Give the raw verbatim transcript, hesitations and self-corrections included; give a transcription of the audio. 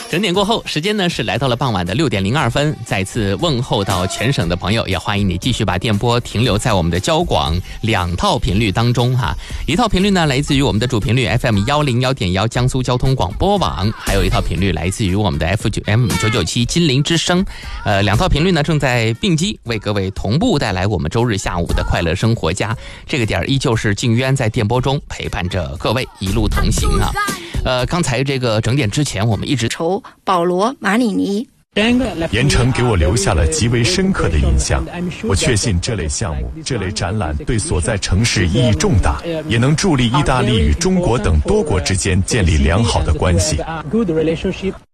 整点过后，时间呢是来到了傍晚的六点零二分。再次问候到全省的朋友，也欢迎你继续把电波停留在我们的交广两套频率当中哈。一套频率呢来自于我们的主频率 F M 一零一点一江苏交通广播网，还有一套频率来自于我们的 F M 九九七金陵之声。呃，两套频率呢正在并机，为各位同步带来我们周日下午的快乐生活家。这个点依旧是静渊在电波中陪伴着各位一路同行啊。呃，刚才这个整点之前，我们一直愁保罗马里尼。 盐城给我留下了极为深刻的印象，我确信这类项目、这类展览对所在城市意义重大，也能助力意大利与中国等多国之间建立良好的关系。